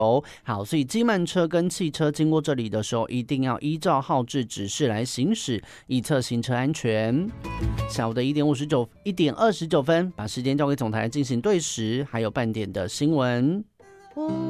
好，所以机慢车跟汽车经过这里的时候，一定要依照号志指示来行驶，以策行车安全。下午的1点29分，把时间交给总台进行对时，还有半点的新闻。